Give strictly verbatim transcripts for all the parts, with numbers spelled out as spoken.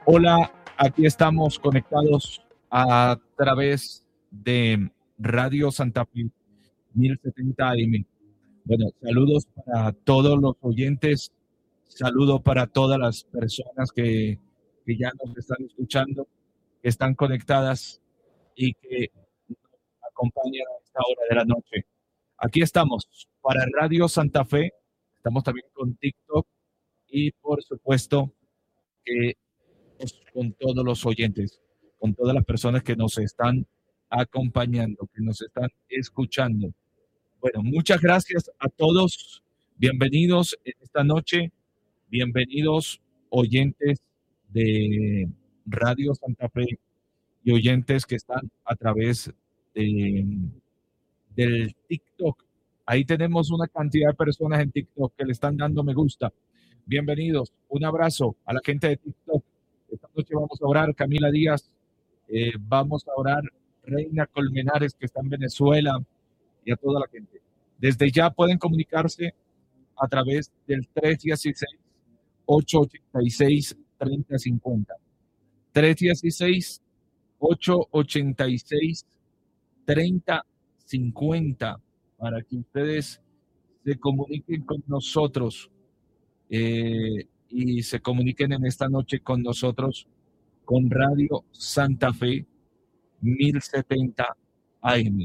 Hola, aquí estamos conectados a través de Radio Santa Fe mil setenta A M. Bueno, saludos para todos los oyentes, saludos para todas las personas que, que ya nos están escuchando, que están conectadas y que nos acompañan a esta hora de la noche. Aquí estamos para Radio Santa Fe, estamos también con TikTok y por supuesto que con todos los oyentes, con todas las personas que nos están acompañando, que nos están escuchando. Bueno, muchas gracias a todos. Bienvenidos en esta noche. Bienvenidos oyentes de Radio Santa Fe y oyentes que están a través de, del TikTok. Ahí tenemos una cantidad de personas en TikTok que le están dando me gusta. Bienvenidos. Un abrazo a la gente de TikTok. Esta noche vamos a orar Camila Díaz, eh, vamos a orar Reina Colmenares, que está en Venezuela, y a toda la gente. Desde ya pueden comunicarse a través del tres dieciséis, ocho ochenta y seis, treinta cincuenta. tres dieciséis, ocho ochenta y seis, treinta cincuenta para que ustedes se comuniquen con nosotros eh, y se comuniquen en esta noche con nosotros con Radio Santa Fe mil setenta A M.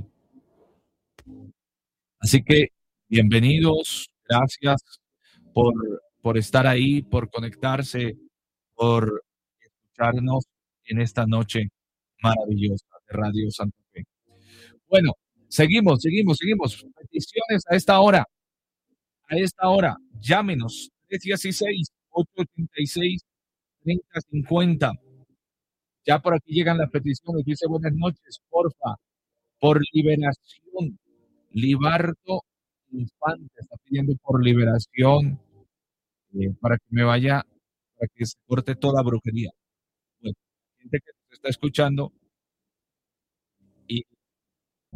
Así que bienvenidos, gracias por, por estar ahí, por conectarse, por escucharnos en esta noche maravillosa de Radio Santa Fe. Bueno, seguimos, seguimos, seguimos. Peticiones a esta hora, a esta hora, llámenos tres dieciséis, ocho ochenta y seis, treinta cincuenta. Ya por aquí llegan las peticiones. Dice buenas noches, porfa, por liberación. Libardo Infante está pidiendo por liberación eh, para que me vaya, para que se corte toda brujería. Bueno, gente que nos está escuchando,